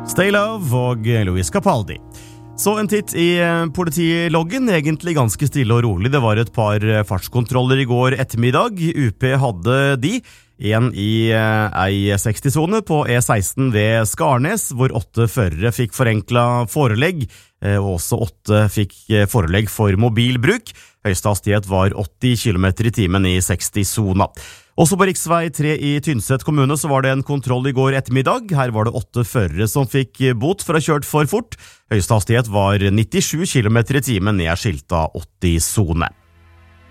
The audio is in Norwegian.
Stay Love og Luis Capaldi. Så en titt i politiloggen, egentlig ganske stille og rolig. Det var et par fartskontroller i går ettermiddag. UP hadde de. En i ei 60-sone på E16 ved Skarnes, hvor 8 førere fikk forenklet forelegg, og også 8 fikk forelegg for mobilbruk. Høyeste hastighet var 80 km i timen i 60-sona. Også på riksvei 3 i Tynset kommune så var det en kontroll i går ettermiddag. Her var det 8 førere som fikk bot for å ha kjørt for fort. Høyeste hastighet var 97 km i timen i skilta 80-sone.